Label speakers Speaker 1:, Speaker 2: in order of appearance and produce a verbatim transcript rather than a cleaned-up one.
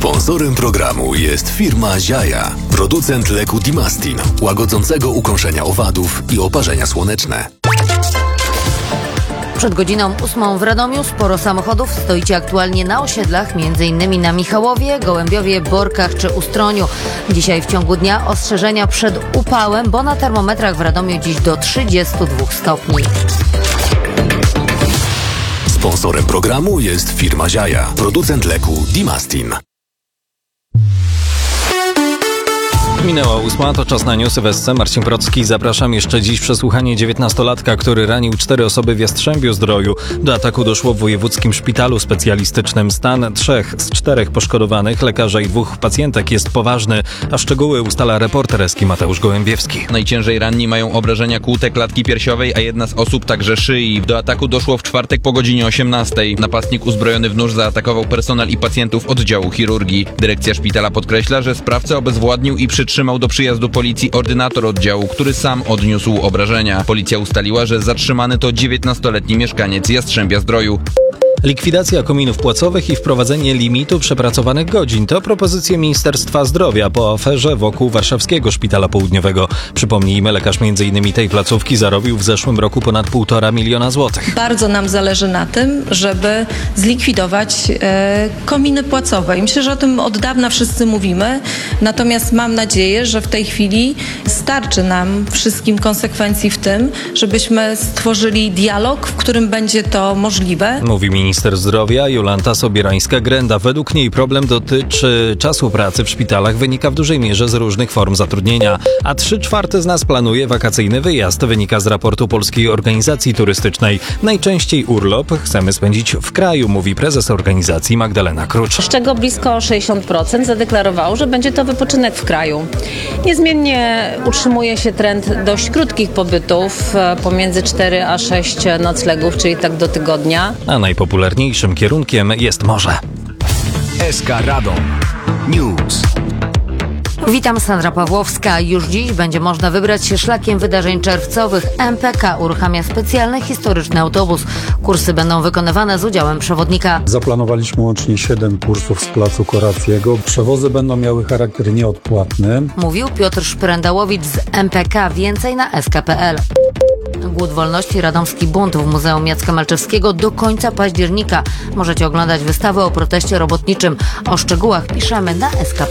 Speaker 1: Sponsorem programu jest firma Ziaja, producent leku Dimastin, łagodzącego ukąszenia owadów i oparzenia słoneczne.
Speaker 2: Przed godziną ósmą w Radomiu sporo samochodów. Stoicie aktualnie na osiedlach, m.in. na Michałowie, Gołębiowie, Borkach czy Ustroniu. Dzisiaj w ciągu dnia ostrzeżenia przed upałem, bo na termometrach w Radomiu dziś do trzydziestu dwóch stopni.
Speaker 1: Sponsorem programu jest firma Ziaja, producent leku Dimastin.
Speaker 3: Minęła ósma, to czas na newsy w S C. Marcin Procki. Zapraszam. Jeszcze dziś przesłuchanie dziewiętnastolatka, który ranił cztery osoby w Jastrzębiu-Zdroju. Do ataku doszło w wojewódzkim szpitalu specjalistycznym. Stan trzech z czterech poszkodowanych, lekarza i dwóch pacjentek, jest poważny, a szczegóły ustala reporter S K I Mateusz Gołębiewski.
Speaker 4: Najciężej ranni mają obrażenia kłute klatki piersiowej, a jedna z osób także szyi. Do ataku doszło w czwartek po godzinie osiemnastej. Napastnik uzbrojony w nóż zaatakował personel i pacjentów oddziału chirurgii. Dyrekcja szpitala podkreśla, że sprawcę obezwładnił i przytrzymał do przyjazdu policji ordynator oddziału, który sam odniósł obrażenia. Policja ustaliła, że zatrzymany to dziewiętnastoletni mieszkaniec Jastrzębia-Zdroju.
Speaker 3: Likwidacja kominów płacowych i wprowadzenie limitu przepracowanych godzin to propozycje Ministerstwa Zdrowia po aferze wokół Warszawskiego Szpitala Południowego. Przypomnijmy, lekarz m.in. tej placówki zarobił w zeszłym roku ponad półtora miliona złotych.
Speaker 5: Bardzo nam zależy na tym, żeby zlikwidować e, kominy płacowe. I myślę, że o tym od dawna wszyscy mówimy. Natomiast mam nadzieję, że w tej chwili starczy nam wszystkim konsekwencji w tym, żebyśmy stworzyli dialog, w którym będzie to możliwe.
Speaker 3: Mówi minister zdrowia Jolanta Sobierańska-Grenda. Według niej problem dotyczy czasu pracy w szpitalach, wynika w dużej mierze z różnych form zatrudnienia, a trzy czwarte z nas planuje wakacyjny wyjazd, wynika z raportu Polskiej Organizacji Turystycznej. Najczęściej urlop chcemy spędzić w kraju, mówi prezes organizacji Magdalena Krucz.
Speaker 6: Z czego blisko sześćdziesiąt procent zadeklarowało, że będzie to wypoczynek w kraju. Niezmiennie utrzymuje się trend dość krótkich pobytów, pomiędzy cztery a sześć noclegów, czyli tak do tygodnia.
Speaker 3: A najpopularniejszym kierunkiem jest morze.
Speaker 1: S K Radom News.
Speaker 2: Witam, Sandra Pawłowska. Już dziś będzie można wybrać się szlakiem wydarzeń czerwcowych. M P K uruchamia specjalny historyczny autobus. Kursy będą wykonywane z udziałem przewodnika.
Speaker 7: Zaplanowaliśmy łącznie siedem kursów z placu Korackiego. Przewozy będą miały charakter nieodpłatny.
Speaker 2: Mówił Piotr Szprędałowicz z M P K. Więcej na s k kropka p l. Głód wolności, radomski bunt w Muzeum Jacka Malczewskiego do końca października. Możecie oglądać wystawę o proteście robotniczym. O szczegółach piszemy na s k kropka p l.